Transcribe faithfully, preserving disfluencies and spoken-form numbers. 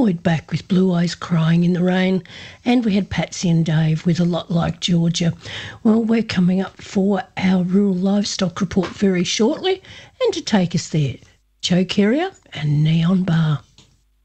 Lloyd back with Blue Eyes Crying in the Rain, and we had Patsy and Dave with A Lot Like Georgia. Well, we're coming up for our rural livestock report very shortly, and to take us there, Joe Carrier and Neon Bar.